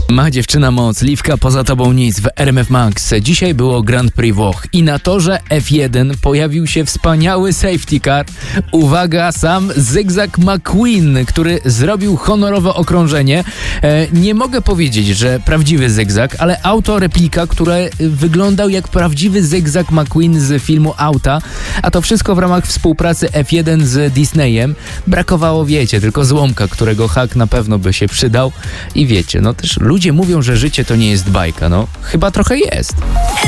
Ma dziewczyna moc, Liwka poza tobą nic w RMF Max. Dzisiaj było Grand Prix Włoch i na torze F1 pojawił się wspaniały safety car. Uwaga, sam Zygzak McQueen, który zrobił honorowe okrążenie. Nie mogę powiedzieć, że prawdziwy zygzak, ale autoreplika, które wyglądał jak prawdziwy Zygzak McQueen z filmu Auta, a to wszystko w ramach współpracy F1 z Disneyem. Brakowało, wiecie, tylko złomka, którego hak na pewno by się przydał i wiecie, no też ludzie mówią, że życie to nie jest bajka, no chyba trochę jest.